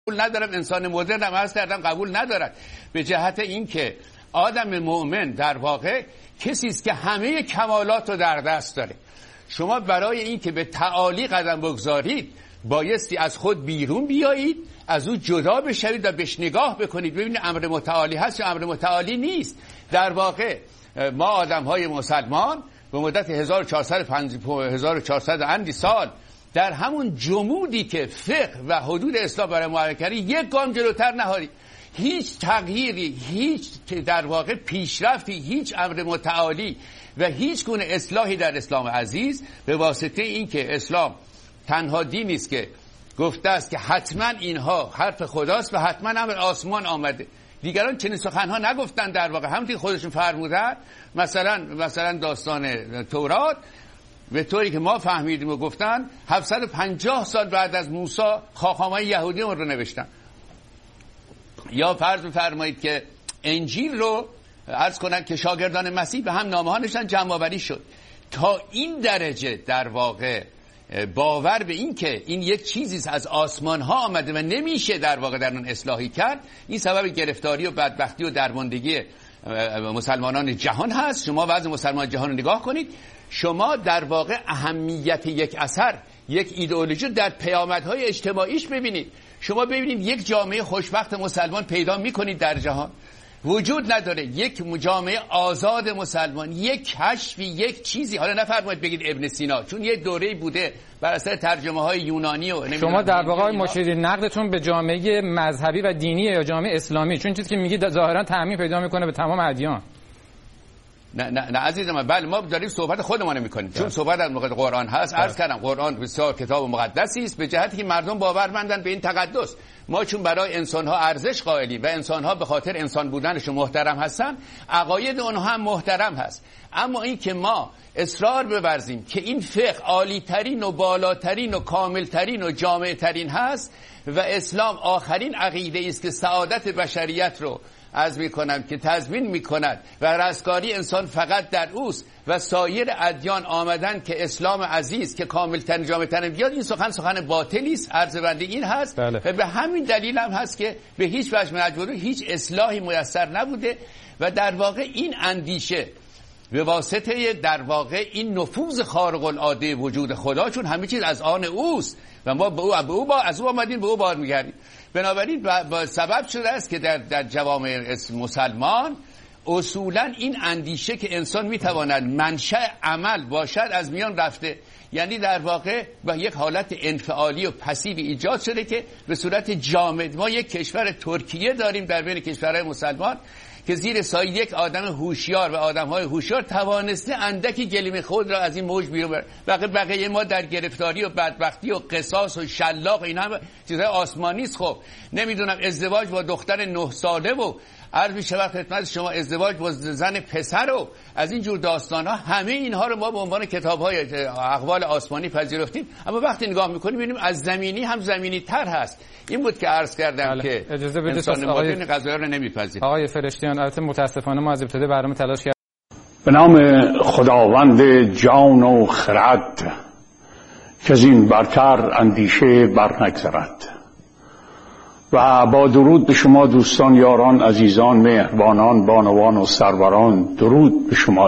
ندارم، انسان مدرن هم هست کردن قبول ندارد، به جهت اینکه آدم مؤمن در واقع کسی است که همه کمالات رو در دست داره. شما برای اینکه به تعالی قدم بگذارید بایستی از خود بیرون بیایید، از او جدا بشوید و بهش نگاه بکنید ببینید امر متعالی هست یا امر متعالی نیست. در واقع ما آدم‌های مسلمان به مدت 1400 اندی سال در همون جمودی که فقه و حدود اسلام برای معین کردی یک گام جلوتر نهادیم. هیچ تغییری، هیچ در واقع پیشرفتی، هیچ امر متعالی و هیچ گونه اصلاحی در اسلام عزیز به واسطه این که اسلام تنها دینی است که گفته است که حتما اینها حرف خداست و حتما امر آسمان آمده. دیگران چنین سخنها نگفتن. در واقع همونطور خودشون فرمودن، مثلا داستان تورات به طوری که ما فهمیدیم و گفتن 750 سال بعد از موسی خاخامای یهودی اون رو نوشتن. یا فرض بفرمایید که انجیل رو عرض کنن که شاگردان مسیح به هم نامه ها نوشتن، جمع آوری شد. تا این درجه در واقع باور به این که این یک چیزی از آسمان ها آمده و نمیشه در واقع در اون اصلاحی کرد، این سبب گرفتاری و بدبختی و درماندگی مسلمانان جهان هست. شما وضع مسلمان جهان رو نگاه کنید، شما در واقع اهمیت یک اثر، یک ایدئولوژی در پیامدهای اجتماعیش ببینید. شما ببینید یک جامعه خوشبخت مسلمان پیدا میکنید در جهان، وجود نداره یک جامعه آزاد مسلمان، یک کشفی، یک چیزی. حالا نفرمایید بگید ابن سینا، چون یک دوره‌ای بوده بر اثر ترجمه های یونانی و شما در واقع مشیری نقدتون به جامعه مذهبی و دینی یا جامعه اسلامی، چون چیزی که میگید ظاهرا تعمیم پیدا میکنه به تمام ادیان. نه عزیزم، بله ما داریم صحبت خودمون میکنیم، چون صحبت از موقع قرآن هست. عرض کردم قرآن بسیار کتاب مقدسی است به جهتی که مردم باورمندن به این تقدس. ما چون برای انسان‌ها ارزش قائلیم و انسان‌ها به خاطر انسان بودنشون محترم هستن، عقاید اونها هم محترم هست. اما این که ما اصرار بورزیم که این فقه عالی‌ترین و بالاترین و کاملترین و جامع‌ترین هست و اسلام آخرین عقیده است که سعادت بشریت رو عرض میکنم که تضمین میکند و رستگاری انسان فقط در اوست و سایر ادیان آمدن که اسلام عزیز که کاملترین جامعترین بیاد، این سخن باطلی است. عرض بنده این هست و به همین دلیل هم هست که به هیچ وجه مجبوری هیچ اصلاحی میسر نبوده و در واقع این اندیشه به واسطه در واقع این نفوذ خارق العاده وجود خدا، چون همه چیز از آن اوست و ما از او آمدیم به او برمیگردیم. بنابراین سبب شده است که در جوامع مسلمان اصولا این اندیشه که انسان میتواند منشأ عمل باشد از میان رفته. یعنی در واقع با یک حالت انفعالی و پسیوی ایجاد شده که به صورت جامد ما یک کشور ترکیه داریم در بین کشورهای مسلمان که زیر سایه یک آدم هوشیار و آدم‌های هوشیار توانسته اندکی گلیم خود را از این موج بیرون بره. بقیه ما در گرفتاری و بدبختی و قصاص و شلاق، اینا هم چیزای آسمانی است. خب نمیدونم ازدواج با دختر 9 ساله و عرض می‌شود خدمت شما ازدواج با زن پسر و از این جور داستان‌ها، همه اینها رو ما به عنوان کتاب‌های اقوال آسمانی پذیرفتیم. اما وقتی نگاه می‌کنیم می‌بینیم از زمینی هم زمینی‌تر هست. این بود که عرض کردم که اجازه بدید انسان مدرن قضایا رو نمی‌پذیره. آقای فرشتیان، البته متأسفانه ما از ابتدای برنامه تلاش کردیم. به نام خداوند جان و خرد که از این برتر اندیشه برنگذرد، و با درود به شما دوستان، یاران، عزیزان، مهربانان، بانوان و سروران، درود به شما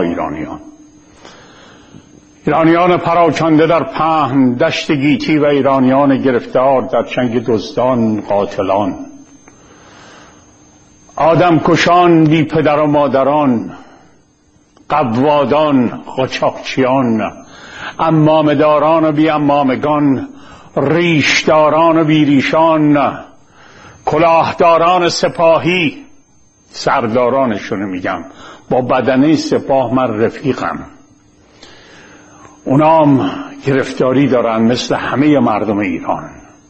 ایرانیان پراکنده در پهن دشت گیتی و ایرانیان گرفتار در چنگ دزدان قاتلان، آدم کشان بی پدر و مادران، قوادان قاچاقچیان، عمامه‌داران و بی عمامگان، ریشداران و بی ریشان، کلاهداران سپاهی، سردارانشونو میگم، با بدنه سپاه من رفیقم، اونام گرفتاری دارن مثل همه مردم ایران.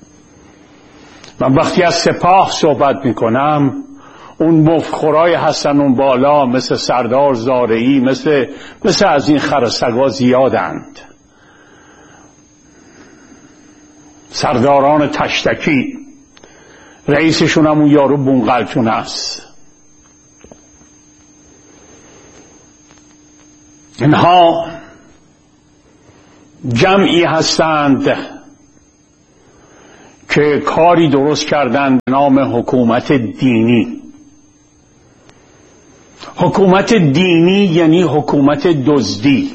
من وقتی از سپاه صحبت میکنم، اون مفخورای هستن اون بالا مثل سردار زارعی، مثل از این خرسگا زیادند. سرداران تشتکی، رئیسشون هم اون یارو بونقلتون است. اینها جمعی هستند که کاری درست کردن به نام حکومت دینی. حکومت دینی یعنی حکومت دزدی.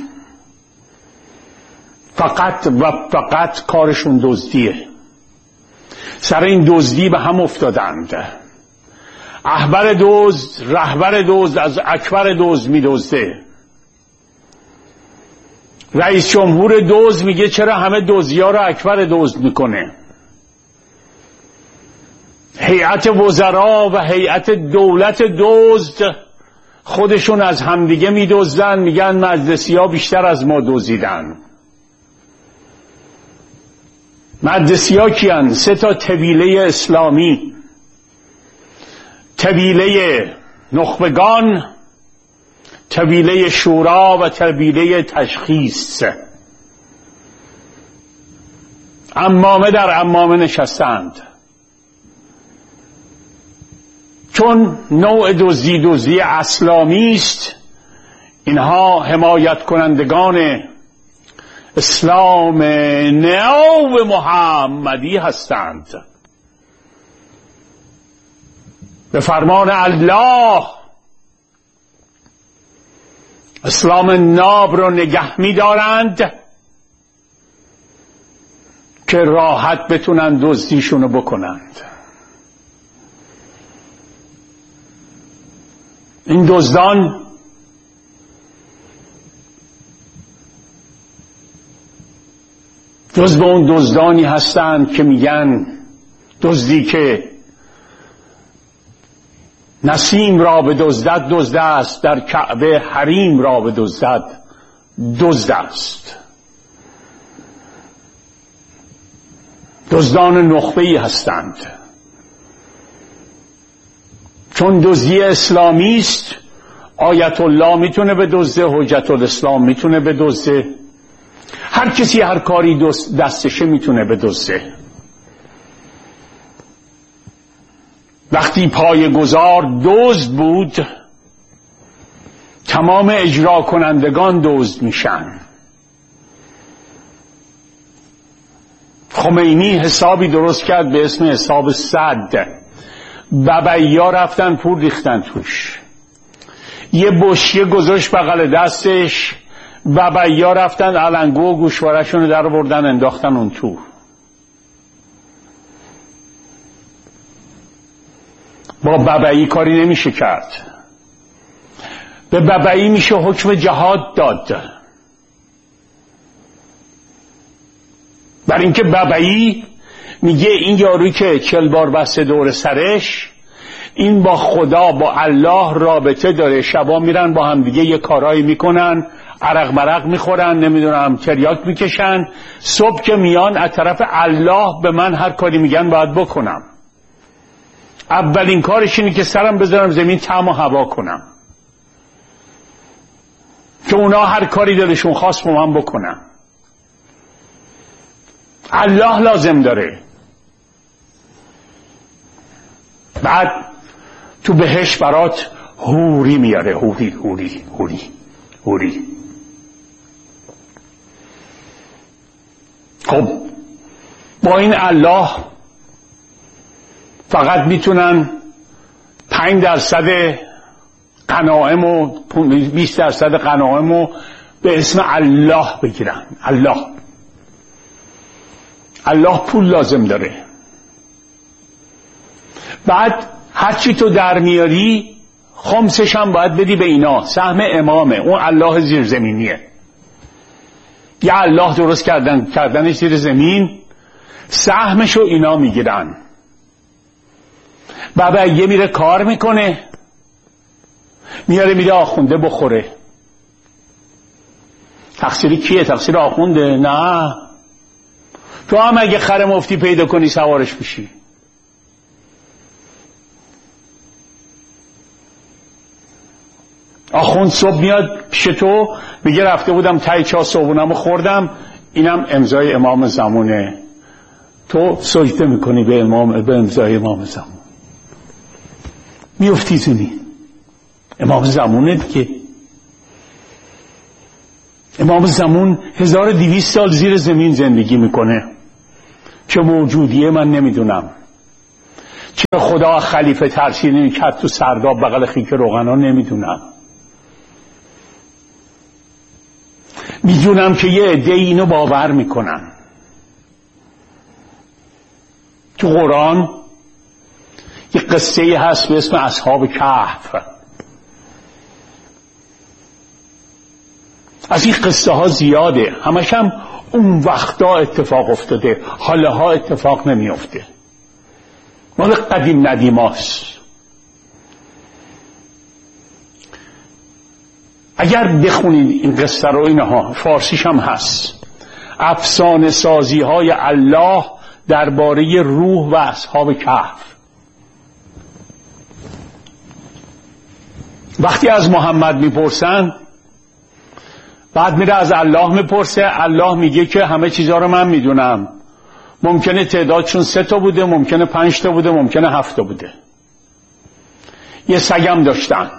فقط و فقط کارشون دزدیه. سر این دزدی به هم افتادند. رهبر دزد از اکبر دزد می‌دزده. رئیس جمهور دزد میگه چرا همه دزدی‌ها رو اکبر دزد میکنه. هیئت وزرا و هیئت دولت دزد خودشون از همدیگه میدزدن، میگن مجلسی‌ها بیشتر از ما دزدیدن. مجلسی‌ها کیان؟ 3 طویله اسلامی: طویله نخبگان، طویله شورا و طویله تشخیص. عمامه در عمامه نشستند. چون نوع دزدی اسلامی است، اینها حمایت کنندگان اسلام نو محمدی هستند. به فرمان الله اسلام ناب رو نگه می دارند که راحت بتونن دزدیشونو بکنند. این دزدان جز به اون دزدانی هستند که میگن دزدی که نسیم را به دزدد دزد است، در کعبه حریم را به دزدد دزد است. دزدان نخبه‌ای هستند. چون دزدی اسلامی است، آیت الله میتونه بدزده، حجت الاسلام میتونه بدزده، هر کسی هر کاری دستشه میتونه بدزده. وقتی پایه‌گذار دزد بود، تمام اجرا کنندگان دزد میشن. خمینی حسابی درست کرد به اسم حساب صد. ببعی‌ها رفتن پول ریختن توش، یه بشکه گذاشت بغل دستش، ببعی‌ها رفتن علنگو و گوشوارشون رو در آوردن انداختن اون تو. با ببعی کاری نمیشه کرد. به ببعی میشه حکم جهاد داد. برای اینکه ببعی میگه این یارویی که 40 بار بسته دور سرش، این با خدا با الله رابطه داره. شبا میرن با هم دیگه یه کارایی میکنن، عرق مرق میخورن، نمیدونم تریاک میکشن، صبح که میان از طرف الله به من هر کاری میگن باید بکنم. اولین کارش اینه که سرم بذارم زمین، طعم و هوا کنم، که اونا هر کاری دلشون خواست با من بکنم. الله لازم داره. بعد تو بهش برات حوری میاره، حوری حوری حوری حوری. خب با این الله فقط میتونن 5% غنایم و 20% غنایم رو به اسم الله بگیرن. الله پول لازم داره. بعد هرچی تو در میاری خمسش هم باید بدی به اینا. سهم امامه، اون الله زیرزمینیه. یا الله درست کردنش زیر زمین، سهمشو اینا میگیرن. بابا یه میره کار میکنه، میاره میده آخونده بخوره. تقصیری کیه؟ تقصیر آخونده؟ نه، تو هم اگه خر مفتی پیدا کنی سوارش بشی. آخوند صبح میاد پیش تو میگه رفته بودم تای چا صبحونمو خوردم، اینم امضای امام زمونه. تو سجده میکنی به امضای امام زمان، میفتی زمین. امام زمونه دیگه. امام زمان 1200 سال زیر زمین زندگی میکنه، چه موجودیه من نمیدونم، چه خدا خلیفه ترسید نمیکرد تو سرداب بغل خیک روغنا نمیدونم. میدونم که یه عده اینو باور میکنن. تو قرآن یه قصه هست به اسم اصحاب کهف. از این قصه ها زیاده، همش هم اون وقتا اتفاق افتاده، حالها اتفاق نمیفته، مال قدیم ندیماست. اگر بخونید این قصه رو، اینها فارسیش هم هست، افسانه سازی های الله درباره روح و اصحاب کهف. وقتی از محمد میپرسن، بعد میره از الله میپرسه، الله میگه که همه چیزها رو من میدونم، ممکنه تعدادشون 3 تا بوده، ممکنه 5 تا بوده، ممکنه 7 تا بوده. یه سگم داشتن،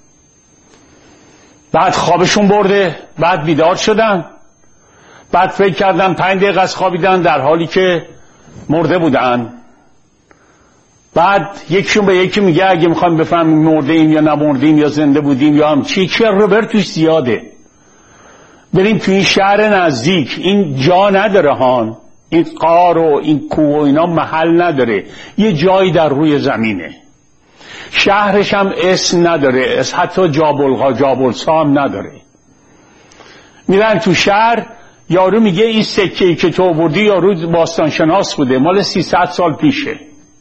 بعد خوابشون برده، بعد بیدار شدن، بعد فکر کردن 5 دقیقه از خوابیدن در حالی که مرده بودن. بعد یکیشون به یکی میگه اگه میخوایم بفهمیم مرده ایم یا نمردیم یا زنده بودیم یا هم چی رو توش زیاده. بریم تو این شهر نزدیک، این جا نداره هان، این غار و این کوه و اینا محل نداره، یه جایی در روی زمینه، شهرش هم اسم نداره، حتی جابلسا هم نداره. میرن تو شهر، یارو میگه این سکه‌ای که تو آوردی یارو باستانشناس بوده، مال 300 سال پیشه.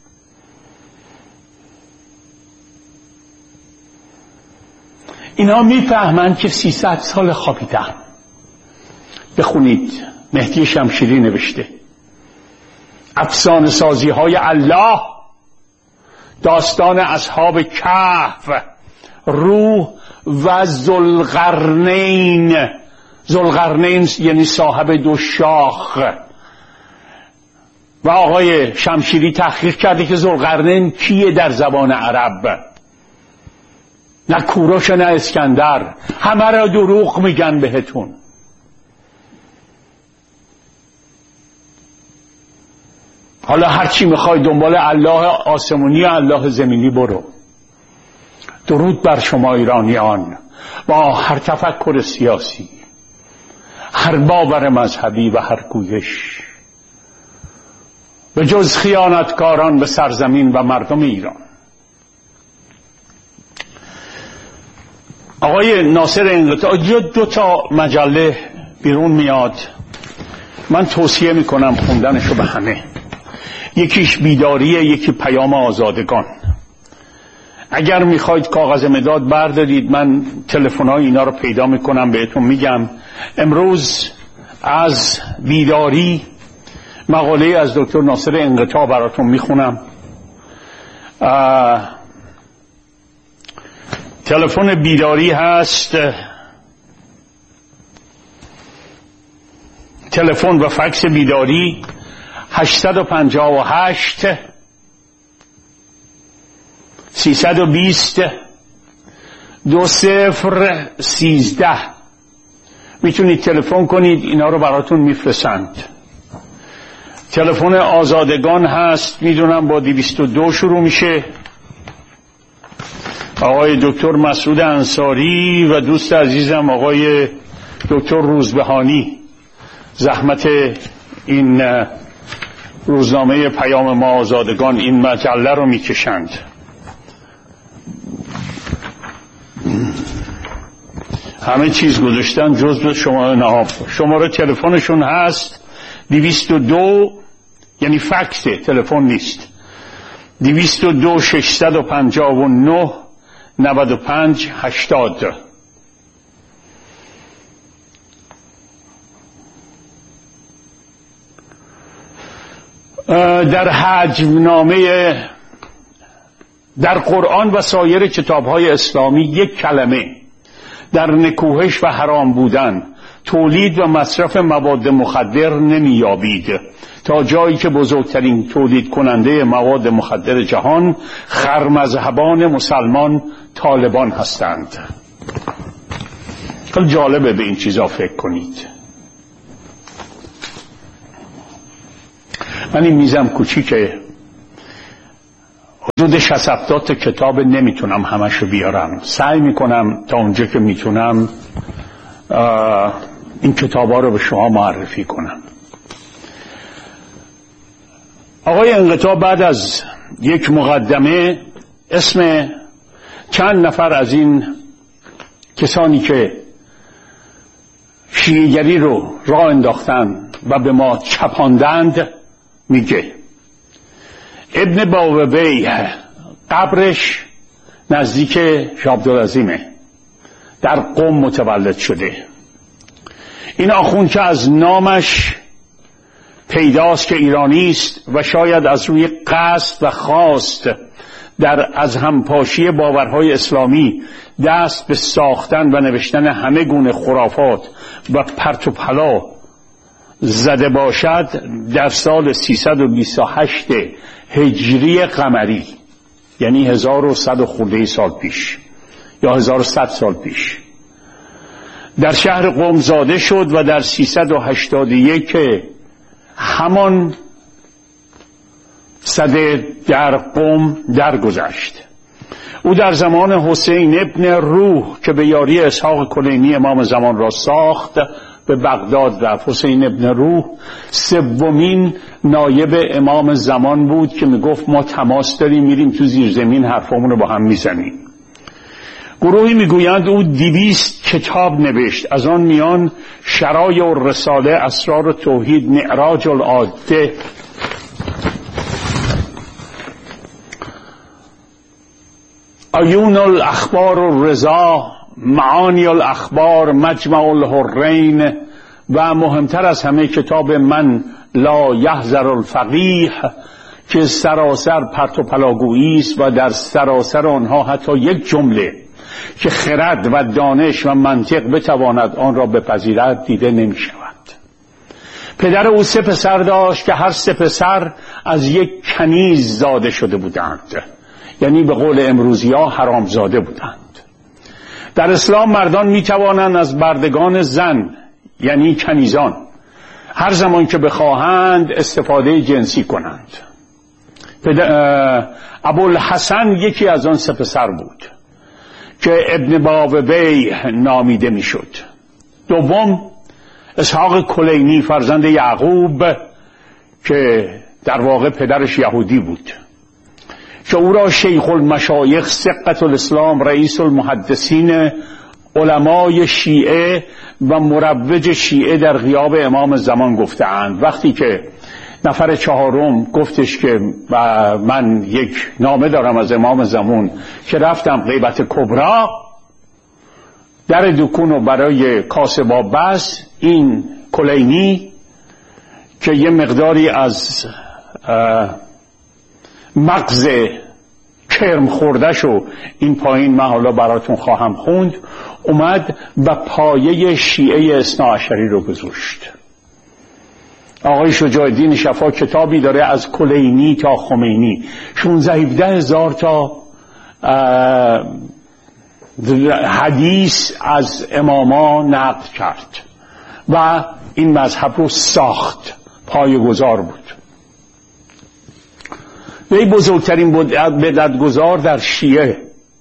اینا میفهمن که 300 سال خوابیدن. بخونید، مهدی شمشیری نوشته افسانه سازی های الله، داستان اصحاب کهف، روح و ذوالقرنین. ذوالقرنین یعنی صاحب 2 شاخ. و آقای شمشیری تحقیق کرده که ذوالقرنین کیه در زبان عرب؟ نه کوروش نه اسکندر، همه را دروغ میگن بهتون. حالا هرچی میخوای دنبال الله آسمونی و الله زمینی برو. درود بر شما ایرانیان، با هر تفکر سیاسی، هر باور مذهبی و هر گویش، به جز خیانتکاران به سرزمین و مردم ایران. آقای ناصر انقطاع 2 تا مجله بیرون میاد، من توصیه میکنم خوندنشو به همه. یکیش بیداریه، یکی پیام آزادگان. اگر میخواید کاغذ مداد بردارید، من تلفن‌های اینا رو پیدا میکنم بهتون میگم. امروز از بیداری مقاله از دکتر ناصر انقطاع براتون میخونم. تلفن بیداری هست، تلفن و فکس بیداری 858 320 2013. میتونید تلفن کنید، اینا رو براتون میفرستند. تلفن آزادگان هست، میدونم با 202 شروع میشه. آقای دکتر مسعود انصاری و دوست عزیزم آقای دکتر روزبهانی زحمت این روزنامه پیام ما آزادگان، این مجله رو میکشند. همه چیز گذاشتن جزو شماره نهاب. شماره تلفنشون هست 202، یعنی فکسه، تلفن نیست. 202 659 95 80. در حجم نامه در قرآن و سایر کتاب‌های اسلامی یک کلمه در نکوهش و حرام بودن، تولید و مصرف مواد مخدر نمی‌یابید، تا جایی که بزرگترین تولید کننده مواد مخدر جهان خرمذهبان مسلمان طالبان هستند. خیلی جالبه به این چیزا فکر کنید. من این میزم کوچیکه، حدود 60-70 تا کتاب، نمیتونم همشو بیارم. سعی میکنم تا اونجا که میتونم این کتابا رو به شما معرفی کنم. آقای انقطاع بعد از یک مقدمه اسم چند نفر از این کسانی که شیعه‌گری رو راه انداختن و به ما چپاندند میگه. ابن باوبیه قبرش نزدیک شاه عبدالعظیمه، در قم متولد شده. این آخوند که از نامش پیداست که ایرانی است و شاید از روی قصد و خواست در از همپاشی باورهای اسلامی دست به ساختن و نوشتن همه گونه خرافات و پرت و پلا زده باشد، در سال 328 هجری قمری، یعنی 1100 خورده سال پیش یا 1100 سال پیش، در شهر قم زاده شد و در 381 همان صده در قم درگذشت. او در زمان حسین ابن روح که به یاری اسحاق کلینی امام زمان را ساخت به بغداد رفت. حسین ابن روح سومین نایب امام زمان بود که میگفت ما تماس داریم، میریم تو زیرزمین حرفامون رو با هم میزنیم. گروهی میگویند او 200 کتاب نوشت، از آن میان شرایع الرساله، اسرار توحید، معراج العاده، عیون الاخبار الرضا، معانی الاخبار، مجمع الحرین و مهمتر از همه کتاب من لا یحذر الفقیه که سراسر پرت و پلاگویی است و در سراسر آنها حتی یک جمله که خرد و دانش و منطق بتواند آن را بپذیرد دیده نمی شود. پدر او 3 پسر داشت که هر 3 پسر از یک کنیز زاده شده بودند، یعنی به قول امروزی‌ها حرامزاده بودند. در اسلام مردان می توانند از بردگان زن یعنی کنیزان هر زمان که بخواهند استفاده جنسی کنند. ابوالحسن یکی از آن 3 پسر بود که ابن باوبی نامیده می شد. دوم اسحاق کلینی فرزند یعقوب که در واقع پدرش یهودی بود که او را شیخ المشایخ سقة الاسلام رئیس المحدثین علمای شیعه و مروج شیعه در غیاب امام زمان گفته‌اند. وقتی که نفر 4 گفتش که من یک نامه دارم از امام زمان که رفتم غیبت کبرا، در دکون و برای کاسبا بس، این کلینی که یه مقداری از مغز کرم خوردهشو این پایین من حالا براتون خواهم خوند، اومد و پایه شیعه اثناعشری رو گذاشت. آقای شجاع الدین شفا کتابی داره از کلینی تا خمینی، 16-17 هزار تا حدیث از اماما نقل کرد و این مذهب رو ساخت، پایه‌گذار بود. وی بزرگترین بدعت‌گذار در شیعه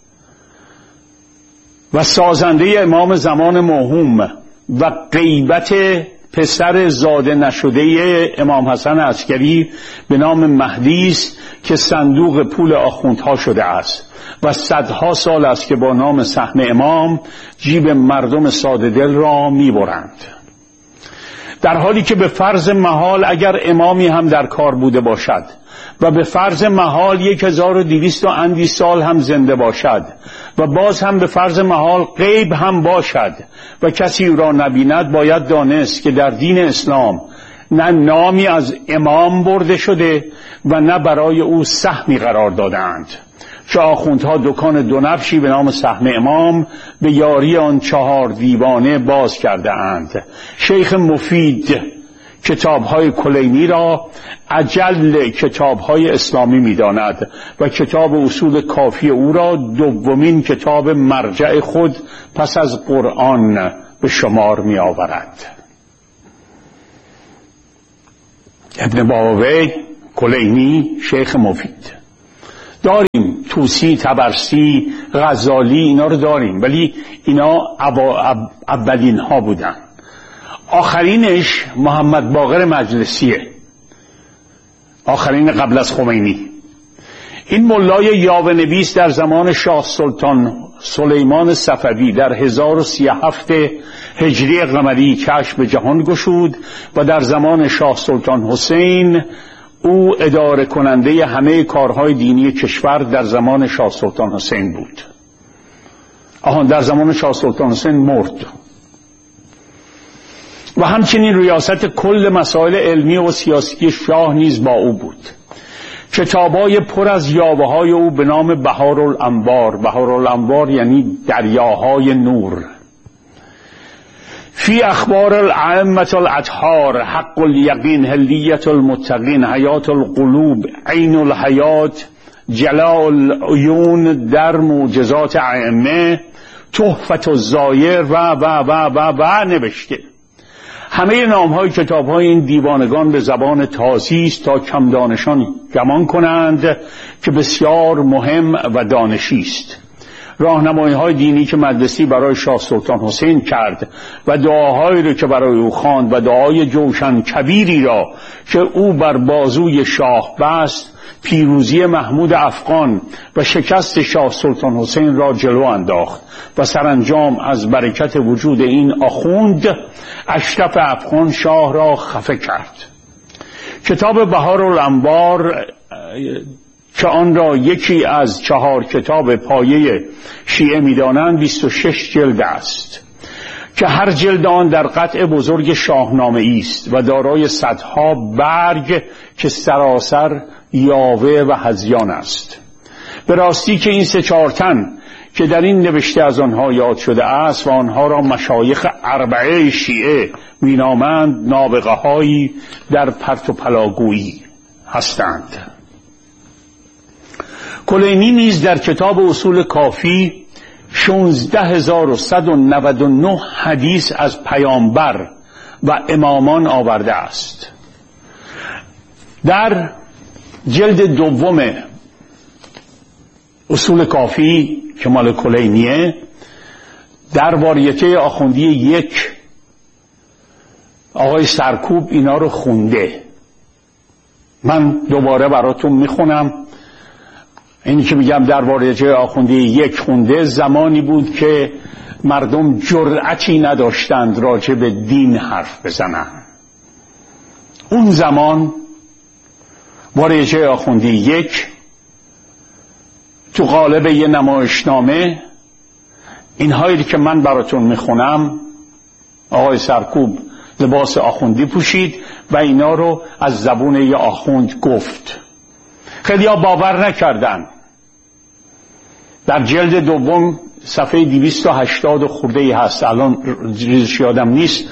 و سازنده امام زمان موهوم و غیبت پسر زاده نشده امام حسن عسکری به نام مهدی است که صندوق پول آخوندها شده است و صدها سال است که با نام سهم امام جیب مردم ساده دل را میبرند، در حالی که به فرض محال اگر امامی هم در کار بوده باشد و به فرض محال 1200 اندی سال هم زنده باشد و باز هم به فرض محال غیب هم باشد و کسی او را نبیند، باید دانست که در دین اسلام نه نامی از امام برده شده و نه برای او سهمی قرار دادند، که آخوندها دکان 2 نفشی به نام سهم امام به یاری آن 4 دیوانه باز کرده اند. شیخ مفید کتاب‌های کلینی را اجل کتاب‌های اسلامی می‌داند و کتاب اصول کافی او را دومین کتاب مرجع خود پس از قرآن به شمار می‌آورد. ابن بابوی، کلینی، شیخ مفید داریم، توسی، طبرسی، غزالی، اینا رو داریم، ولی اینا اولین ها بودن. آخرینش محمد باقر مجلسیه، آخرین قبل از خمینی. این ملای یاوه‌نویس در زمان شاه سلطان سلیمان صفوی در 1037 هجری قمری چشم به جهان گشود و در زمان شاه سلطان حسین او اداره کننده همه کارهای دینی کشور در زمان شاه سلطان حسین بود. در زمان شاه سلطان حسین مرد و همچنین ریاست کل مسائل علمی و سیاسی شاه نیز با او بود. کتابای پر از یاوه‌های او به نام بهارالانوار، بهارالانوار یعنی دریاهای نور، فی اخبار الائمة الاطهار، حق الیقین، حلیت المتقین، حیات القلوب، عین الحیات، جلاء العیون، در معجزات ائمه، تحفة الزایر و نوشته. همه نام‌های کتاب‌های این دیوانگان به زبان تازی است تا کم دانشان گمان کنند که بسیار مهم و دانشی است. راهنمایی‌های دینی که مجلسی برای شاه سلطان حسین کرد و دعاهایی را که برای او خواند و دعای جوشن کبیری را که او بر بازوی شاه بست، پیروزی محمود افغان و شکست شاه سلطان حسین را جلو انداخت و سرانجام از برکت وجود این آخوند اشرف افغان شاه را خفه کرد. کتاب بهارالانوار که آن را یکی از 4 کتاب پایه شیعه می‌دانند 26 جلد است که هر جلد آن در قطع بزرگ شاهنامه است و دارای صدها برگ که سراسر یاوه و هذیان است. به راستی که این 3-4 تن که در این نوشته از آنها یاد شده است و آنها را مشایخ اربعه شیعه مینامند، نابغه‌هایی در پرت و پلاگویی هستند. کلینی نیز در کتاب اصول کافی 16199 حدیث از پیامبر و امامان آورده است. در جلد دوم اصول کافی که مال کلینیه، در واریته آخوندی 1 آقای سرکوب اینا رو خونده. من دوباره براتون میخونم. اینی که میگم در واریته آخوندی 1 خونده، زمانی بود که مردم جرأتی نداشتند راجع به دین حرف بزنن. اون زمان واریته آخوندی 1 تو قالب یه نمایشنامه اینهایی که من براتون میخونم، آقای سرکوب لباس آخوندی پوشید و اینا رو از زبون یه آخوند گفت. خیلی ها باور نکردن. در جلد دوم صفحه 280 خورده ای هست، الان ریزش یادم نیست،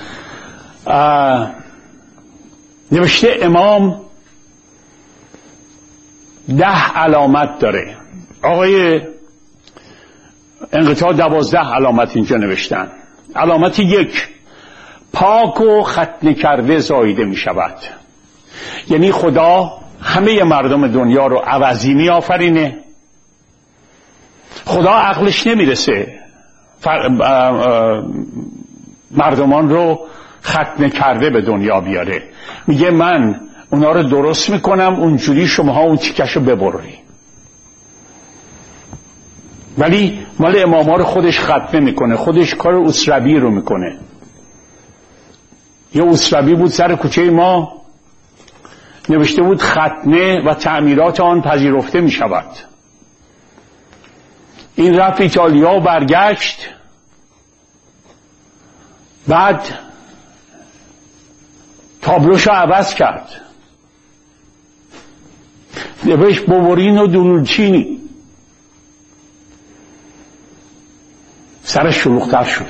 نوشته امام 10 علامت داره. آقای انقطاع 12 علامت اینجا نوشتن. علامت 1، پاک و ختنه کرده زایده می شود. یعنی خدا همه مردم دنیا رو عوضی می آفرینه. خدا عقلش نمیرسه مردمان رو ختنه کرده به دنیا بیاره. میگه من اونا رو درست میکنم، اونجوری شماها اون تیکش رو ببری. ولی مال اماما رو خودش ختنه میکنه، خودش کار اسربی رو میکنه. یه اسربی بود سر کوچه ما، نوشته بود ختنه و تعمیرات آن پذیرفته میشود. این رفت ایتالیا و برگشت، بعد تابلوشو عوض کرد، نوشت بوورینو دولچینی. سرش شلوغ‌تر شد.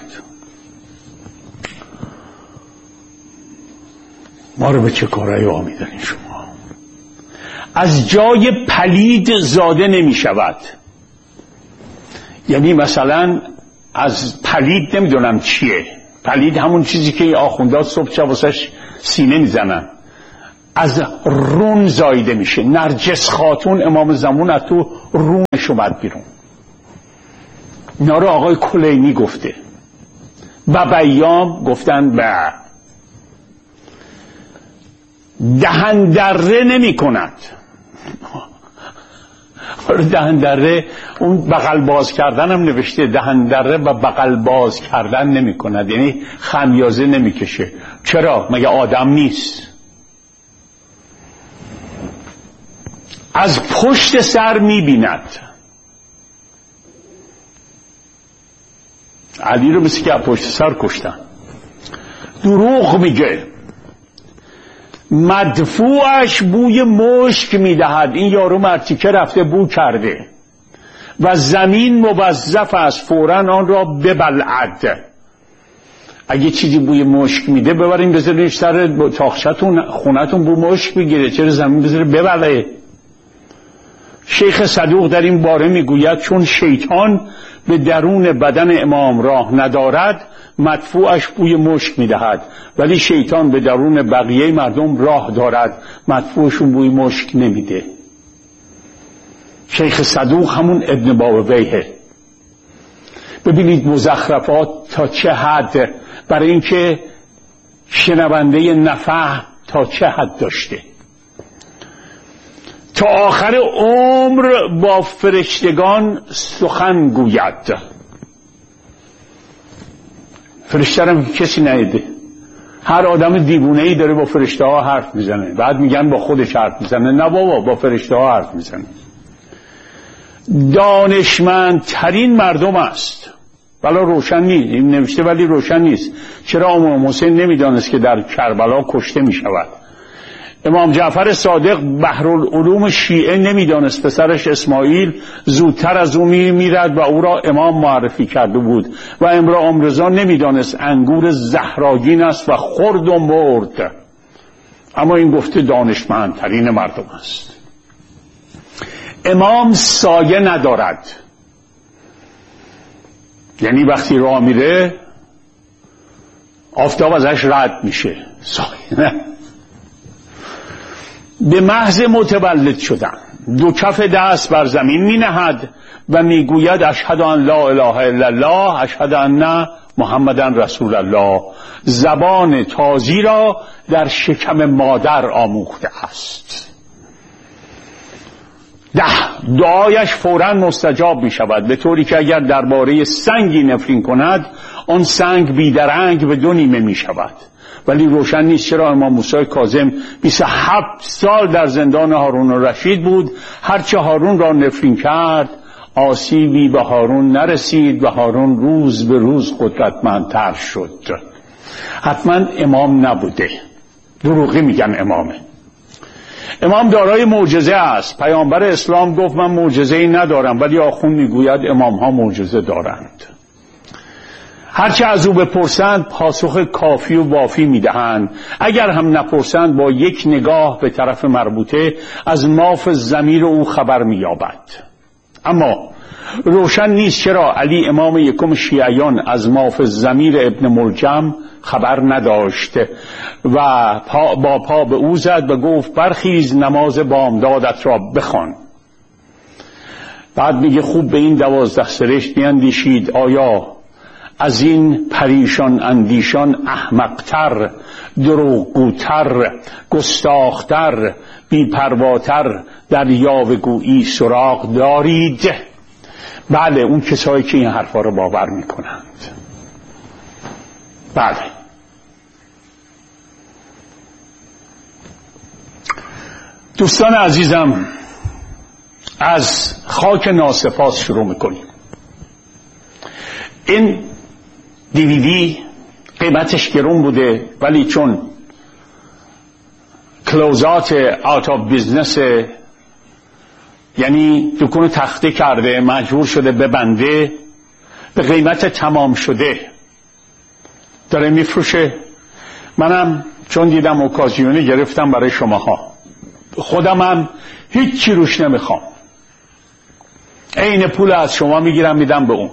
ما رو به چه کارهایی وامی دارین شما؟ از جای پلید زاده نمی شود. یعنی مثلا از پلید نمیدونم چیه. پلید همون چیزی که آخوندها صبح شب واسش سینه میزنن. از رون زایده میشه. نرجس خاتون امام زمان از تو رونش اومد بیرون. اینا رو آقای کلینی گفته و بیام گفتن به دهن دره نمی کند. دهن دره اون بغل باز کردن هم نوشته، دهن دره و بغل باز کردن نمی کند، یعنی خمیازه نمی کشه. چرا؟ مگه آدم نیست؟ از پشت سر می بیند. علی رو مثل که از پشت سر کشتن. دروغ میگه. مدفوعش بوی مشک میدهد. این یارو مرتیکه رفته بو کرده و زمین موظف است فوراً آن را ببلعد. اگه چیزی بوی مشک میده ببرین بذارینش سر تاخچتون خونتون بو مشک بگیره، چرا زمین بذاره ببلعه؟ شیخ صدوق در این باره میگوید چون شیطان به درون بدن امام راه ندارد مدفوعش بوی مشک میدهد، ولی شیطان به درون بقیه مردم راه دارد، مدفوعشون بوی مشک نمیده. شیخ صدوق همون ابن بابویه. ببینید مزخرفات تا چه حد، برای اینکه شنونده نفهم تا چه حد داشته. تا آخر عمر با فرشتگان سخن گوید. فرشته رو کسی ندیده. هر آدم دیوونه‌ای داره با فرشته ها حرف میزنه، بعد میگن با خودش حرف میزنه. نه بابا، با فرشته ها حرف میزنه. دانشمندترین مردم است. ولی روشن نیست، این نوشته ولی روشن نیست. چرا امام حسین نمیدانست که در کربلا کشته میشود؟ امام جعفر صادق بحرالعلوم شیعه نمیدانست پسرش اسماعیل زودتر از او میرد و او را امام معرفی کرده بود و امام رضا نمیدانست انگور زهراگین است و خورد و مرد. اما این گفته دانشمندترین مردم است. امام سایه ندارد، یعنی وقتی راه میره آفتاب ازش رد میشه. سایه نه. به محض متولد شدن دو کف دست بر زمین می نهد و می گوید اشهد ان لا اله الا الله اشهد ان محمدن رسول الله. زبان تازی را در شکم مادر آموخته است. دعایش فوراً مستجاب می شود، به طوری که اگر درباره سنگی نفرین کند آن سنگ بیدرنگ به دو نیمه می شود. ولی روشن نیست چرا امام موسی کاظم 27 سال در زندان هارون الرشید بود. هرچه هارون را نفرین کرد آسیبی به هارون نرسید و هارون روز به روز قدرتمندتر شد. حتما امام نبوده، دروغی میگن امامه. امام دارای معجزه است. پیامبر اسلام گفت من معجزه‌ای ندارم، ولی آخوند میگوید امام ها معجزه دارند. هرچه از او بپرسند پاسخ کافی و وافی میدهند. اگر هم نپرسند با یک نگاه به طرف مربوطه از ماف ضمیر او خبر مییابد. اما روشن نیست چرا علی امام یکم شیعیان از ماف ضمیر ابن ملجم خبر نداشت و با پا به او زد و گفت برخیز نماز بامدادت را بخوان. بعد میگه خوب به این 12 سرشت بیندیشید، آیا از این پریشان اندیشان احمقتر، دروغگوتر، گستاختر، بی‌پرواتر در یاوه‌گویی سراغ دارید؟ بله، اون کسایی که این حرفا رو باور میکنند. بله. دوستان عزیزم، از خاک ناسپاس شروع میکنیم. این DVD قیمتش گرون بوده، ولی چون کلوزات آوت آف بیزنس، یعنی دکون تخته کرده، مجبور شده ببنده، به قیمت تمام شده داره میفروشه. منم چون دیدم اوکازیونی گرفتم برای شماها. خودم هم هیچی روش نمیخوام، عین پول از شما میگیرم میدم به اون.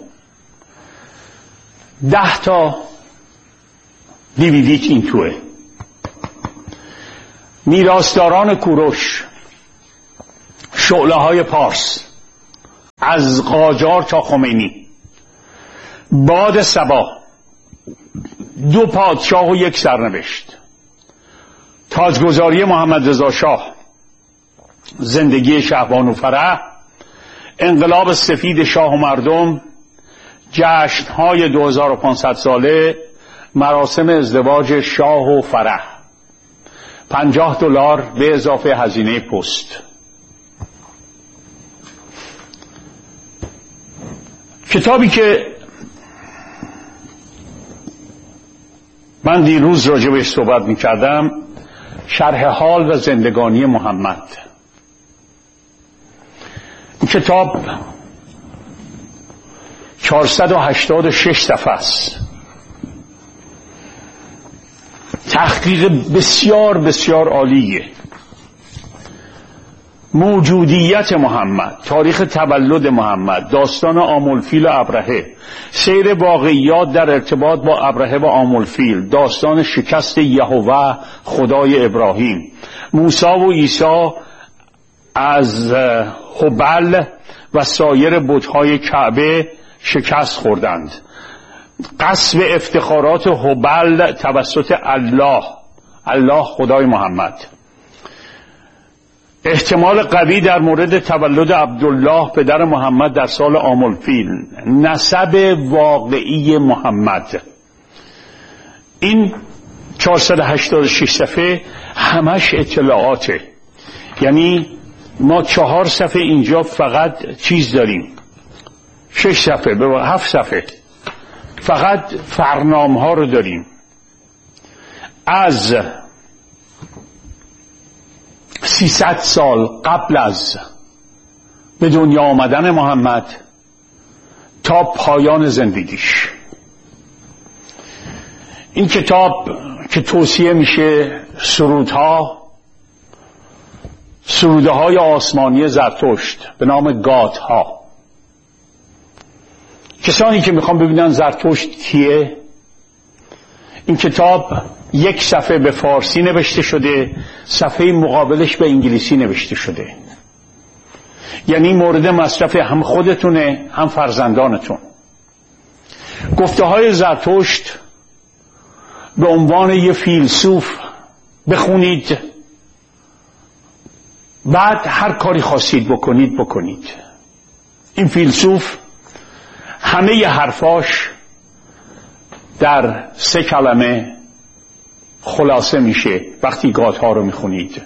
10 تا DVD این توه. میراثداران کوروش، شعله های پارس، از قاجار تا خمینی، باد صبا، دو پادشاه و یک سرنوشت، تاجگذاری محمد رضا شاه، زندگی شهبانو فرح، انقلاب سفید شاه و مردم، جشن‌های 2500 ساله، مراسم ازدواج شاه و فرح، $50 به اضافه هزینه پست. کتابی که من دیروز راجع بهش صحبت می‌کردم، شرح حال و زندگانی محمد. این کتاب 486 صفحه است. تحقیق بسیار بسیار عالیه. موجودیت محمد، تاریخ تولد محمد، داستان آملفیل و ابرهه، سیر واقعیات در ارتباط با ابرهه و آملفیل، داستان شکست یهوه خدای ابراهیم، موسی و عیسی از هبل و سایر بت‌های کعبه شکست خوردند، غصب افتخارات هبل توسط الله خدای محمد، احتمال قوی در مورد تولد عبدالله پدر محمد در سال آملفیل، نسب واقعی محمد. این 486 صفحه همش اطلاعاته. یعنی ما 4 صفحه اینجا فقط چیز داریم، 6 صفحه 7 صفحه فقط فرنامه ها رو داریم از 300 سال قبل از به دنیا آمدن محمد تا پایان زندگیش. این کتاب که توصیه میشه سروده های آسمانی زرتشت به نام گاتها. کسانی که میخوان ببینن زرتشت کیه، این کتاب 1 صفحه به فارسی نوشته شده، صفحه مقابلش به انگلیسی نوشته شده. یعنی مورد مصرف هم خودتونه هم فرزندانتون. گفته های زرتشت به عنوان یه فیلسوف بخونید، بعد هر کاری خواستید بکنید. این فیلسوف همه ی حرفاش در 3 کلمه خلاصه میشه وقتی گاتها رو میخونید: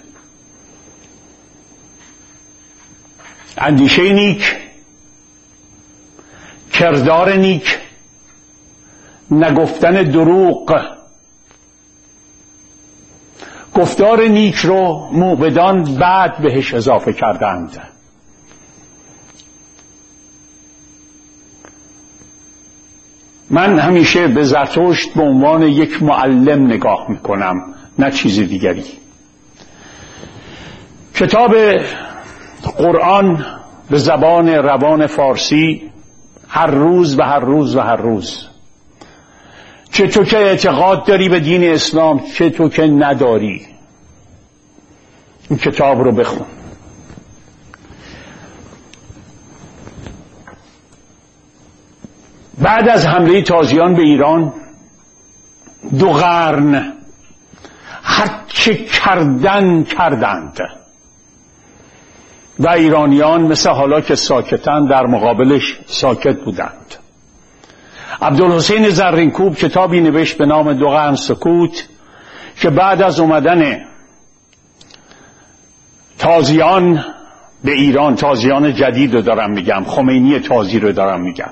اندیشه نیک، کردار نیک، نگفتن دروغ. گفتار نیک رو موبدان بعد بهش اضافه کردند. من همیشه به زرتشت به عنوان یک معلم نگاه میکنم، نه چیز دیگری. کتاب قرآن به زبان روان فارسی هر روز چه تو که اعتقاد داری به دین اسلام، چه تو که نداری، این کتاب رو بخون. بعد از حمله تازیان به ایران 2 قرن هر چه کردند و ایرانیان مثل حالا که ساکتن در مقابلش ساکت بودند. عبدالحسین زرینکوب کتابی نوشت به نام 2 قرن سکوت که بعد از اومدن تازیان به ایران، تازیان جدید رو دارم میگم، خمینی تازی رو دارم میگم،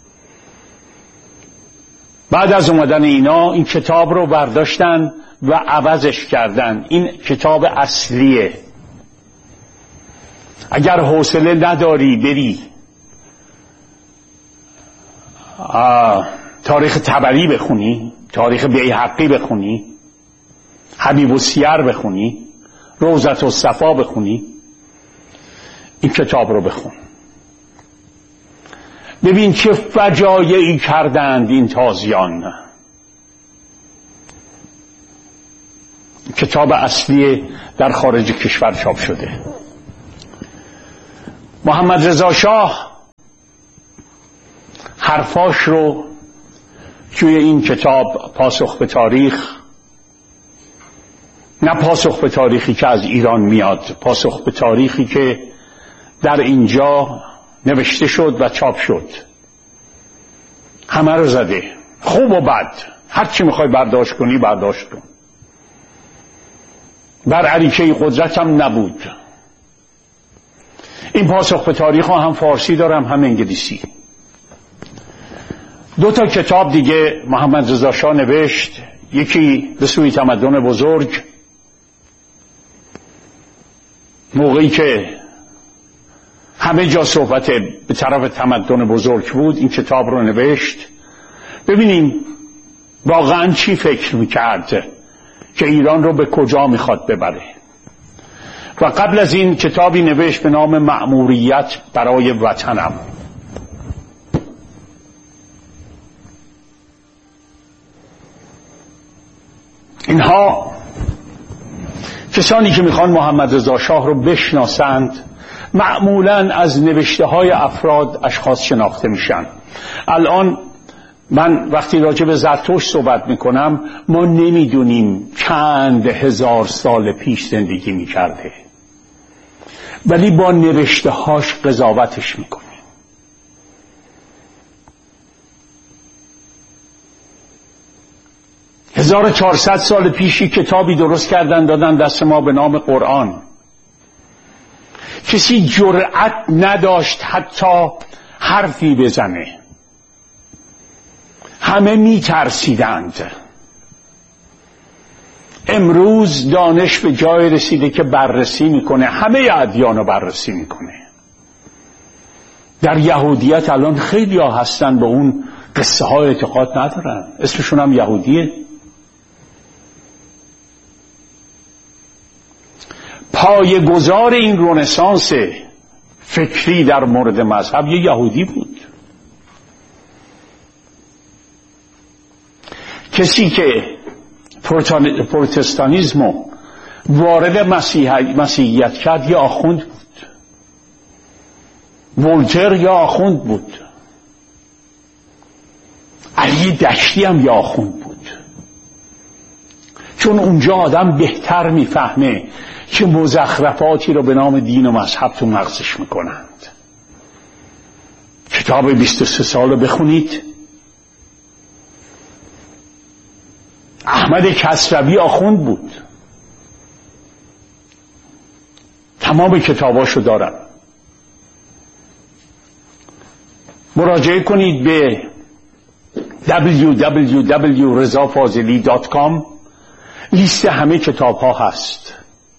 بعد از اومدن اینا این کتاب رو برداشتن و عوضش کردن. این کتاب اصلیه. اگر حوصله نداری بری تاریخ طبری بخونی، تاریخ بیهقی بخونی، حبیب السیر بخونی، روضة الصفا بخونی، این کتاب رو بخون. ببین چه فجایعی کردند این تازیان. کتاب اصلی در خارج کشور چاپ شده. محمد رضا شاه حرفاش رو توی این کتاب پاسخ به تاریخ، نه پاسخ به تاریخی که از ایران میاد، پاسخ به تاریخی که در اینجا نوشته شد و چاپ شد، همه رو زده، خوب و بد، هر چی میخوای برداشت کنی برداشت کن. بر عریکه قدرت هم نبود. این پاسخ به تاریخ هم فارسی دارم هم انگلیسی. 2 کتاب دیگه محمد رضا شاه نوشت، یکی به سوی تمدن بزرگ، موقعی که همه جا صحبت به طرف تمدن بزرگ بود این کتاب رو نوشت. ببینیم واقعا چی فکر میکرد که ایران رو به کجا میخواد ببره. و قبل از این کتابی نوشت به نام مأموریت برای وطنم. اینها کسانی که میخوان محمد رضا شاه رو بشناسند معمولاً از نوشته های افراد اشخاص شناخته میشن. الان من وقتی راجع به زرتشت صحبت میکنم ما نمیدونیم چند هزار سال پیش زندگی میکرده، ولی با نوشته هاش قضاوتش میکنیم. 1400 سال پیشی کتابی درست کردن دادن دست ما به نام قرآن. کسی جرأت نداشت حتی حرفی بزنه، همه میترسیدند. امروز دانش به جای رسیده که بررسی میکنه، همه ادیان رو بررسی میکنه. در یهودیت الان خیلی ها هستن به اون قصه ها اعتقاد ندارن، اسمشون هم یهودیه. پایه‌گذار این رنسانس فکری در مورد مذهب یه یهودی بود. کسی که پروتستانیسمو وارد مسیحیت کرد یه آخوند بود. ولتر یه آخوند بود. علی دشتی هم یه آخوند بود. چون اونجا آدم بهتر میفهمه که مزخرفاتی رو به نام دین و مذهب تو مغزش میکنند. کتاب 23 سال رو بخونید. احمد کسروی آخوند بود. تمام کتاباشو دارم. مراجعه کنید به www.rezafazeli.com. لیست همه کتاب ها هست.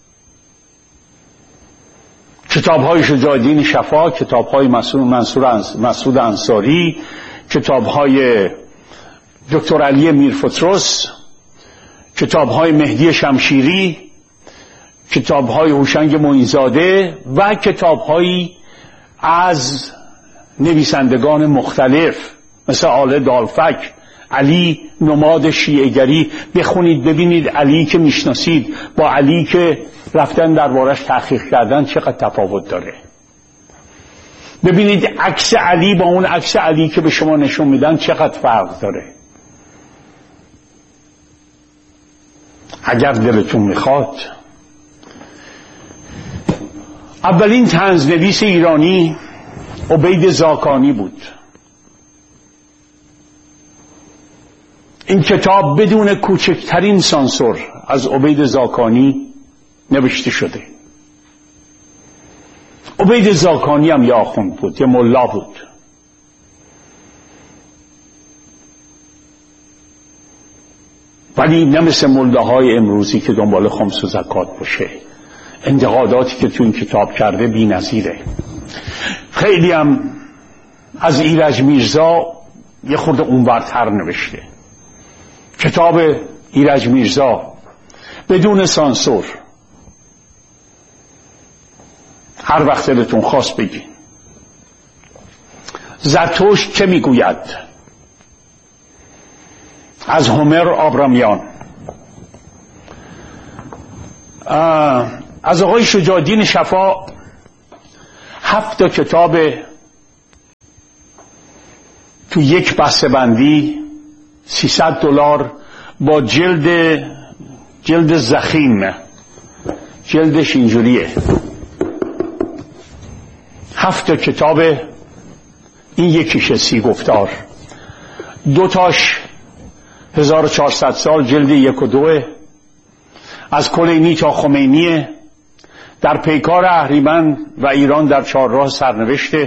کتاب های شجاع‌الدین شفا، کتاب های مسعود انصاری، کتاب های دکتر علی میرفتروس، کتاب های مهدی شمشیری، کتاب های هوشنگ معین‌زاده و کتاب هایی از نویسندگان مختلف مثل آل دالفک، علی نماد شیعه‌گری. بخونید ببینید علی که میشناسید با علی که رفتن دربارش تحقیق کردن چقدر تفاوت داره. ببینید عکس علی با اون عکس علی که به شما نشون میدن چقدر فرق داره. اگر دلتون میخواد اولین طنزنویس ایرانی عبید زاکانی بود. این کتاب بدون کوچکترین سانسور از عبید زاکانی نوشته شده. عبید زاکانی هم یه آخوند بود، یه ملا بود. ولی نه مثل ملاهای امروزی که دنبال خمس و زکات باشه. انتقاداتی که تو این کتاب کرده بی نظیره. خیلی هم از ایرج میرزا یه خورده اونورتر نوشته. کتاب ایرج میرزا بدون سانسور، هر وقت دلتون خواست بگین. زرتشت چه میگوید؟ از هومر آبرامیان. از آقای شجاع الدین شفا 7 کتاب تو یک بسته بندی $300 با جلد ضخیم، جلدش اینجوریه، 7 کتاب. این یکیش 30 گفتار، 2 تاش 1400 سال، جلد 1 و 2 از کلینی تا خمینی، در پیکار اهریمن و ایران در 4 راه سرنوشته،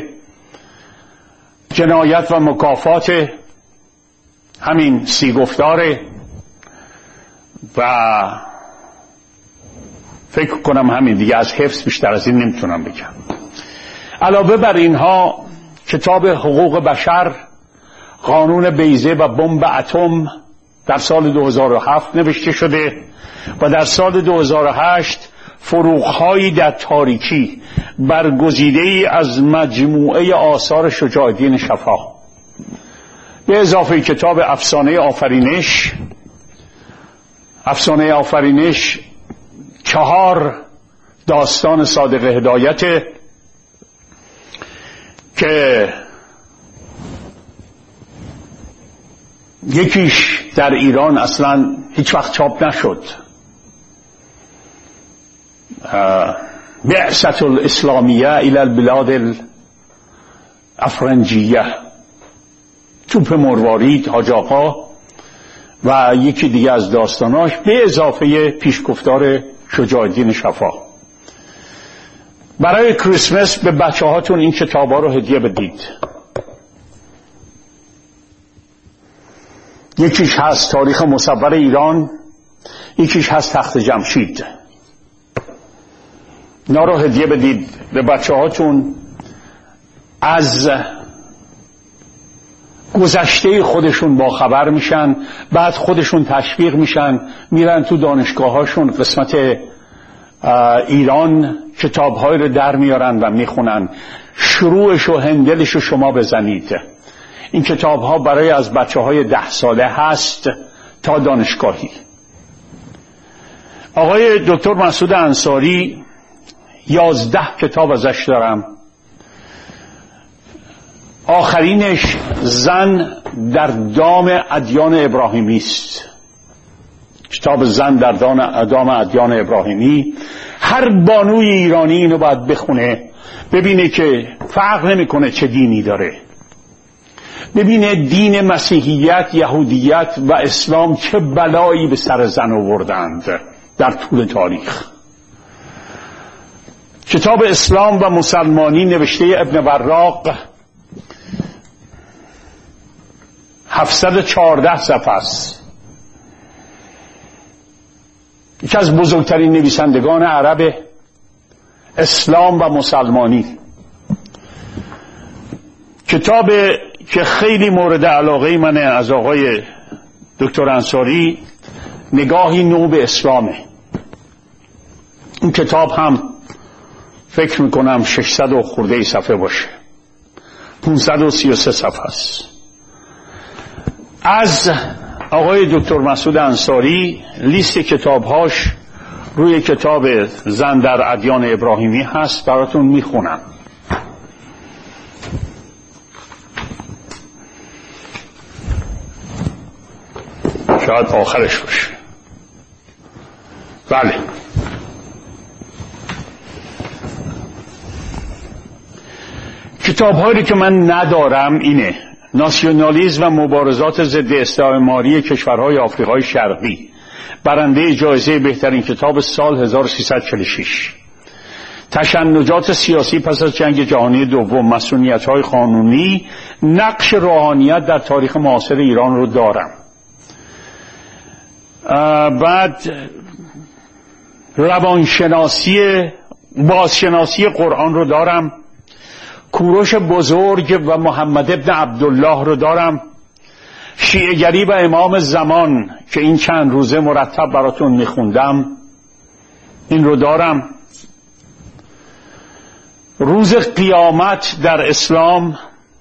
جنایت و مکافات، همین 30 گفتاره. و فکر کنم همین دیگه، از حفظ بیشتر از این نمیتونم بگم. علاوه بر اینها کتاب حقوق بشر، قانون بیضه و بمب اتم در سال 2007 نوشته شده و در سال 2008 فروغ‌هایی در تاریکی برگزیده‌ای از مجموعه آثار شجاع الدین شفا، به اضافه کتاب افسانه آفرینش. افسانه آفرینش 4 داستان صادق هدایت که یکیش در ایران اصلا هیچ وقت چاپ نشد، بعثة الاسلامیه الى البلاد الافرنجیه، توپ مروارید، حاج آقا و یکی دیگه از داستاناش، به اضافه پیشگفتار شجاع الدین شفا. برای کریسمس به بچه هاتون این کتاب ها رو هدیه بدید. یکیش هست تاریخ مصور ایران، یکیش هست تخت جمشید. اینا رو هدیه بدید به بچه هاتون، از گذشته خودشون با خبر میشن، بعد خودشون تشویق میشن، میرن تو دانشگاه هاشون قسمت ایران کتاب‌های رو در میارن و میخونن. شروعش و هندلش رو شما بزنید. این کتاب‌ها برای از بچه‌های 10 ساله هست تا دانشگاهی. آقای دکتر مسعود انصاری 11 کتاب ازش دارم. آخرینش زن در دام ادیان ابراهیمی است. کتاب زن در دام ادیان ابراهیمی. هر بانوی ایرانی اینو باید بخونه، ببینه که فرق نمیکنه چه دینی داره، ببینه دین مسیحیت، یهودیت و اسلام چه بلایی به سر زن آوردند در طول تاریخ. کتاب اسلام و مسلمانی نوشته ابن براق 714 صفحه است. یکی از بزرگترین نویسندگان عرب اسلام و مسلمانی. کتاب که خیلی مورد علاقه منه از آقای دکتر انصاری، نگاهی نو به اسلامه. این کتاب هم فکر میکنم 600 و خورده صفحه باشه، 533 صفحه است. از آقای دکتر مسعود انصاری لیست کتابهاش روی کتاب زن در ادیان ابراهیمی هست، براتون میخونم. شاید آخرش باشه. بله، کتاب‌هایی که من ندارم اینه: ناسیونالیسم و مبارزات ضد استعماری کشورهای آفریقای شرقی، برنده جایزه بهترین کتاب سال 1346. تشنجات سیاسی پس از جنگ جهانی دوم، مسئولیت‌های قانونی، نقش روحانیت در تاریخ معاصر ایران رو دارم. بعد بازشناسی قرآن رو دارم. کوروش بزرگ و محمد ابن عبدالله رو دارم. شیعه‌گری و امام زمان که این چند روزه مرتب براتون میخوندم، این رو دارم. روز قیامت در اسلام،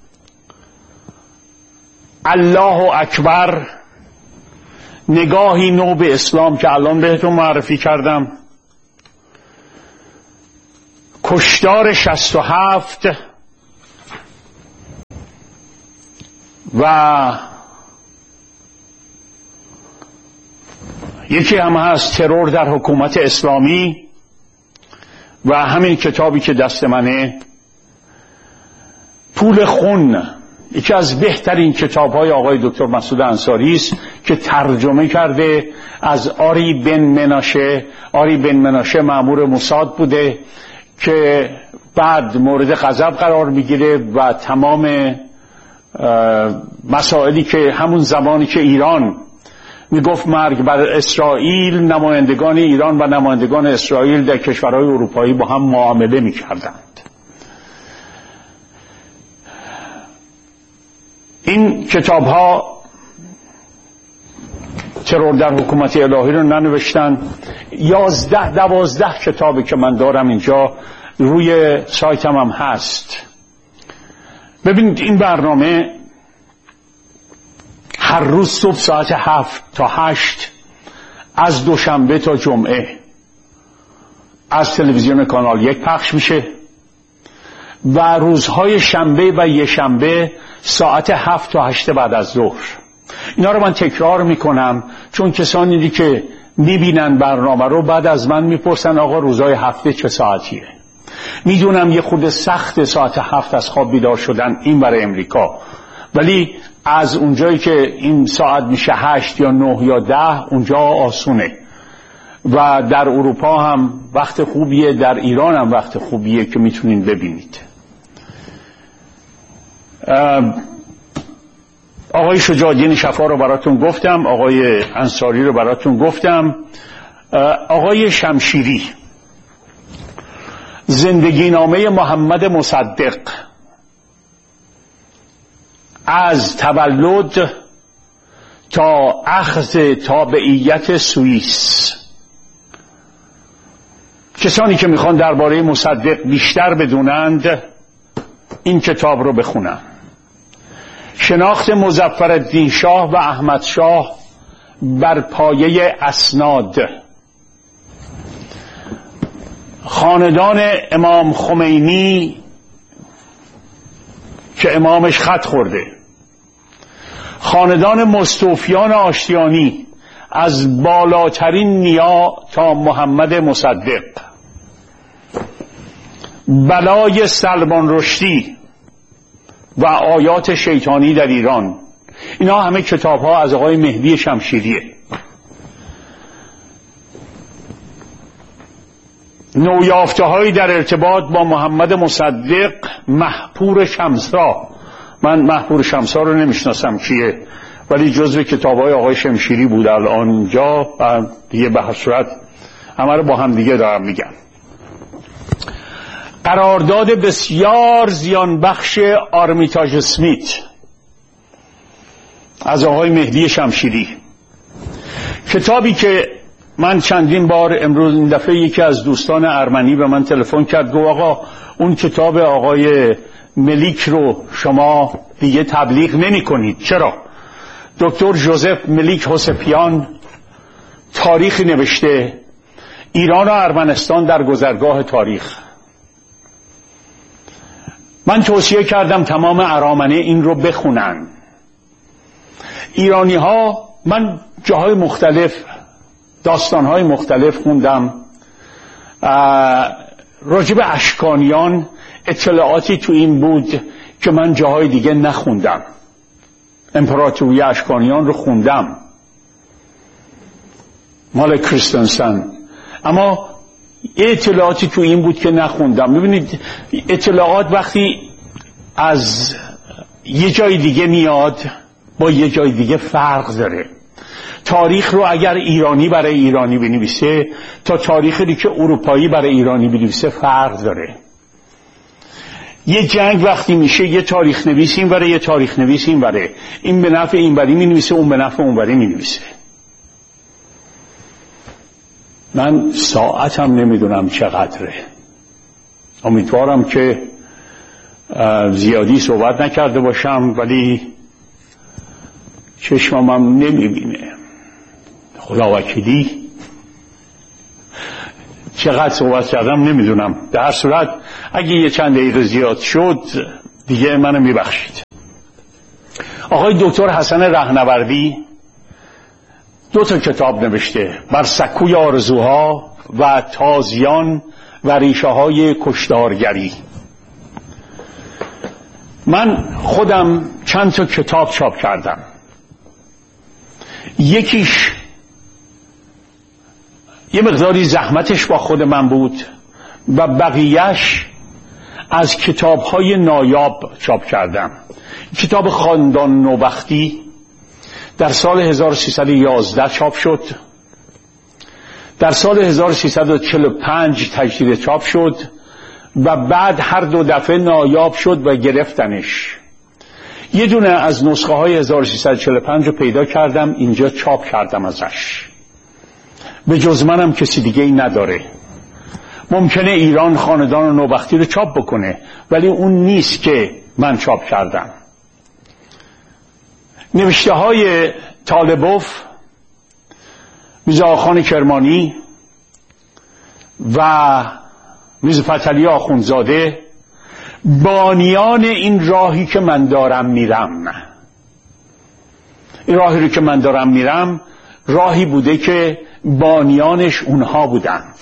الله اکبر، نگاهی نو به اسلام که الان بهتون معرفی کردم، کشتار 67 و یکی هم هست ترور در حکومت اسلامی و همین کتابی که دست منه پول خون، یکی از بهترین کتاب‌های آقای دکتر مسعود انصاری است که ترجمه کرده از آری بن مناشه. آری بن مناشه مأمور موساد بوده که بعد مورد غضب قرار میگیره و تمام مسائلی که همون زمانی که ایران میگفت مرگ بر اسرائیل، نمایندگان ایران و نمایندگان اسرائیل در کشورهای اروپایی با هم معامله میکردند. این کتاب ها ترور در حکومت الهی رو ننوشتن. 11-12 کتابی که من دارم اینجا روی سایتم هم هست. ببینید این برنامه هر روز صبح ساعت 7 تا 8 از دوشنبه تا جمعه از تلویزیون کانال 1 پخش میشه و روزهای شنبه و یه شنبه ساعت 7 تا 8 بعد از ظهر. اینا رو من تکرار میکنم چون کسانی که میبینن برنامه رو بعد از من میپرسن آقا روزهای هفته چه ساعتیه. میدونم یه خود سخت ساعت 7 از خواب بیدار شدن این برای امریکا، ولی از اونجایی که این ساعت میشه 8 یا 9 یا 10 اونجا آسونه و در اروپا هم وقت خوبیه، در ایران هم وقت خوبیه که میتونین ببینید. آقای شجاع‌الدین شفا رو براتون گفتم، آقای انصاری رو براتون گفتم. آقای شمشیری زندگی نامه محمد مصدق از تولد تا اخذ تابعیت سوئیس. کسانی که میخوان درباره مصدق بیشتر بدونند این کتاب رو بخونن. شناخت مظفرالدین شاه و احمد شاه بر پایه اسناد. خاندان امام خمینی که امامش خط خورده. خاندان مستوفیان آشتیانی از بالاترین نیا تا محمد مصدق. بلای سلمان رشدی و آیات شیطانی در ایران. اینا همه کتاب ها از آقای مهدی شمشیریه. نویافته هایی در ارتباط با محمد مصدق. محپور شمسا، من محپور شمسا رو نمیشناسم کیه، ولی جزو کتاب های آقای شمشیری بود الان اینجا و دیگه به هر صورت همه رو با هم دیگه دارم میگم. قرارداد بسیار زیان بخش آرمیتاژ اسمیت از آقای مهدی شمشیری. کتابی که من چندین بار امروز این دفعه یکی از دوستان ارمنی به من تلفن کرد گفت آقا اون کتاب آقای ملیک رو شما دیگه تبلیغ نمی کنید. چرا؟ دکتر جوزف ملیک حسپیان تاریخی نوشته، ایران و ارمنستان در گذرگاه تاریخ. من توصیه کردم تمام ارامنه این رو بخونن. ایرانی ها، من جاهای مختلف داستانهای مختلف خوندم راجب اشکانیان. اطلاعاتی تو این بود که من جاهای دیگه نخوندم. امپراتوری اشکانیان رو خوندم مال کریستنسن، اما اطلاعاتی تو این بود که نخوندم. ببینید اطلاعات وقتی از یه جای دیگه میاد با یه جای دیگه فرق داره. تاریخ رو اگر ایرانی برای ایرانی بنویسه تا تاریخی که اروپایی برای ایرانی بنویسه فرق داره. یه جنگ وقتی میشه یه تاریخ نویس این وره، یه تاریخ نویس این وره، این به نفع این وری مینویسه، اون به نفع اون وری مینویسه. من ساعتم نمیدونم چقدره. امیدوارم که زیادی صحبت نکرده باشم، ولی چشمم نمیبینه. خدا وکیلی چقدر صحبت کردم نمیدونم. در هر صورت اگه یه چند دقیقه زیاد شد دیگه منو میبخشید. آقای دکتر حسن رهنوردی 2 کتاب نوشته، بر سکوی آرزوها و تازیان و ریشه های کشتارگری. من خودم چند تا کتاب چاپ کردم. یکیش یه مقداری زحمتش با خود من بود و بقیهش از کتاب‌های نایاب چاپ کردم. کتاب خاندان نوبختی در سال 1311 چاپ شد. در سال 1345 تجدید چاپ شد و بعد هر 2 دفعه نایاب شد و گرفتنش. یه دونه از نسخه های 1345 رو پیدا کردم، اینجا چاپ کردم ازش. به جز منم کسی دیگه ای نداره. ممکنه ایران خاندان نوبختی رو چاپ بکنه ولی اون نیست که من چاپ کردم. نوشته های طالبوف، میرزا آخان کرمانی و میرزا فتحعلی آخوندزاده بانیان این راهی که من دارم میرم. این راهی که من دارم میرم راهی بوده که بانیانش اونها بودند.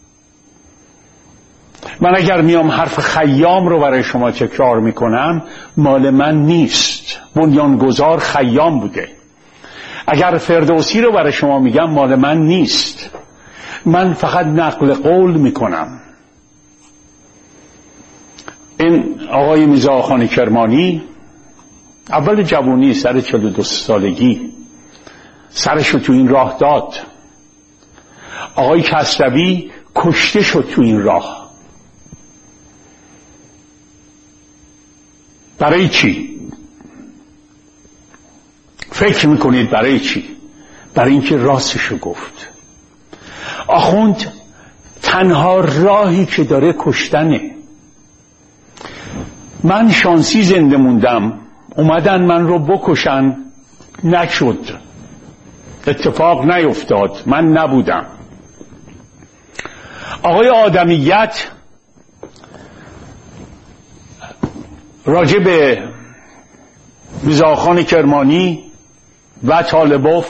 من اگر میام حرف خیام رو برای شما تکرار میکنم مال من نیست، بنیانگذار خیام بوده. اگر فردوسی رو برای شما میگم مال من نیست، من فقط نقل قول میکنم. این آقای میرزا آخان کرمانی اول جوانی سر 42 سالگی سرش رو تو این راه داد. آقای کسروی کشته شد تو این راه. برای چی؟ فکر میکنید برای چی؟ برای اینکه راستشو گفت. آخوند تنها راهی که داره کشتنه. من شانسی زنده موندم، اومدن من رو بکشن، نشد، اتفاق نیفتاد، من نبودم. آقای آدمیت راجع به میرزا آخان کرمانی و طالبوف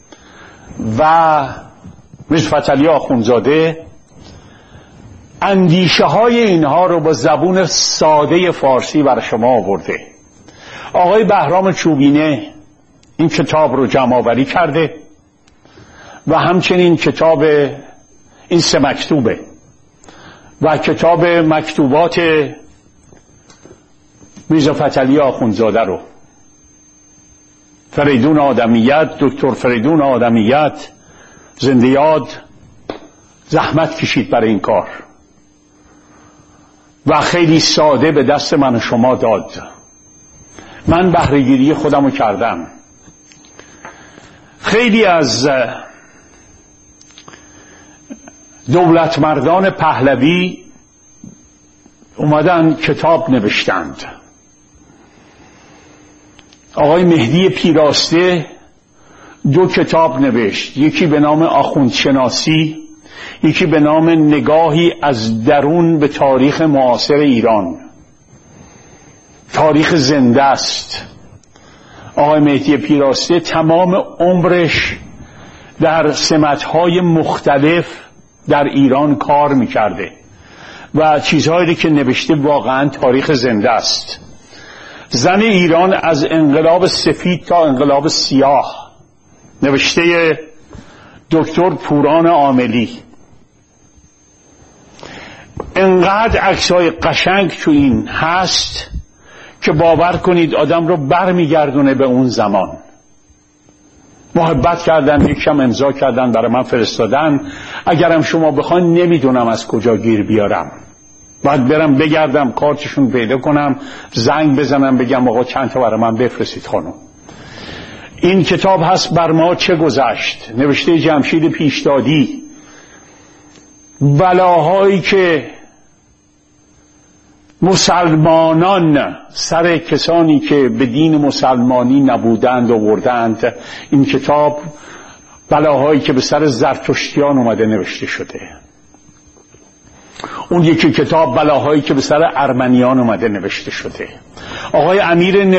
و میرزا فتحعلی آخوندزاده اندیشه های اینها رو با زبون ساده فارسی بر شما آورده. آقای بهرام چوبینه این کتاب رو جمع آوری کرده و همچنین کتاب این 3 مکتوبه و کتاب مکتوبات میرزا فتحعلی آخوندزاده رو. فریدون آدمیت، دکتر فریدون آدمیت زنده یاد زحمت کشید برای این کار و خیلی ساده به دست من و شما داد. من بهره‌گیری خودم رو کردم. خیلی از دولت مردان پهلوی اومدن کتاب نوشتند. آقای مهدی پیراسته 2 کتاب نوشت، یکی به نام آخوندشناسی، یکی به نام نگاهی از درون به تاریخ معاصر ایران. تاریخ زنده است. آقای مهدی پیراسته تمام عمرش در سمت‌های مختلف در ایران کار می‌کرده و چیزهایی که نوشته واقعا تاریخ زنده است. زن ایران از انقلاب سفید تا انقلاب سیاه، نوشته دکتر پوران عاملی. انقدر عکسای قشنگ تو این هست که باور کنید آدم رو برمیگردونه به اون زمان. محبت کردن، یکم امضا کردن، برای من فرستادن. اگرم شما بخواین نمیدونم از کجا گیر بیارم، باید برم بگردم کارتشون پیدا کنم، زنگ بزنم بگم آقا چند تا برای من بفرستید خانم. این کتاب هست بر ما چه گذشت، نوشته جمشید پیشدادی. بلاهایی که مسلمانان سر کسانی که به دین مسلمانی نبودند آوردند. این کتاب بلاهایی که به سر زرتشتیان اومده نوشته شده. اون یکی کتاب بلاهایی که به سر ارمنیان اومده نوشته شده. آقای امیر